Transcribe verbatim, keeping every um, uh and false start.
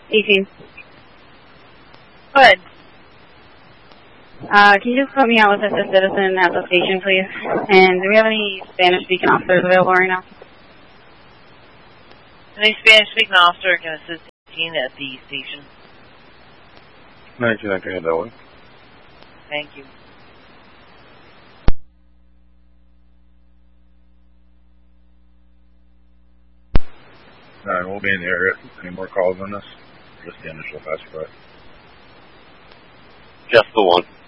eighteen. Go ahead. Uh, can you just put me out with a citizen at the station, please? And do we have any Spanish-speaking officers available right now? Any Spanish-speaking officer can assist eighteen at the station. nineteen, I can head that way. Thank you. Alright, we'll be in the area. Any more calls on this? Just the initial fast drive. Just the one.